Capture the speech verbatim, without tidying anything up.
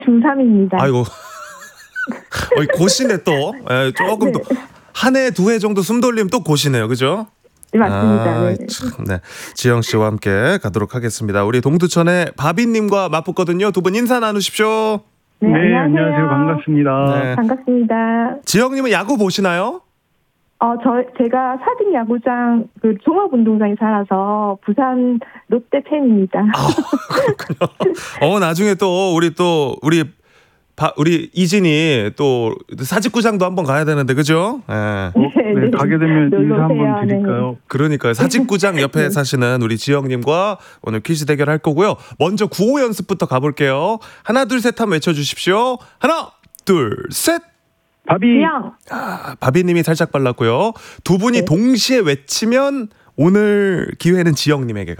중삼입니다. 아이고. 어이, 고시네 또. 예, 조금 네. 더 한 해, 두 해 정도 숨 돌리면 또 고시네요. 그죠? 네, 맞습니다. 아, 네. 참, 네. 지영 씨와 함께 가도록 하겠습니다. 우리 동두천의 바비님과 맞붙거든요. 두 분 인사 나누십시오. 네, 네, 안녕하세요. 안녕하세요. 반갑습니다. 네. 반갑습니다. 지영님은 야구 보시나요? 어, 저, 제가 사직 야구장, 그 종합운동장에 살아서 부산 롯데 팬입니다. 아, 그렇군요. 어, 나중에 또 우리 또 우리 바, 우리 이진이 또 사직구장도 한번 가야 되는데 그죠? 예. 어, 네, 가게 되면 놀러 인사 오세요. 한번 드릴까요? 그러니까요. 사직구장 옆에 사시는 우리 지영님과 오늘 퀴즈 대결 할 거고요. 먼저 구호 연습부터 가볼게요. 하나 둘 셋 한번 외쳐주십시오. 하나 둘 셋. 바비. 지영! 아, 바비님이 살짝 빨랐고요. 두 분이 네. 동시에 외치면 오늘 기회는 지영님에게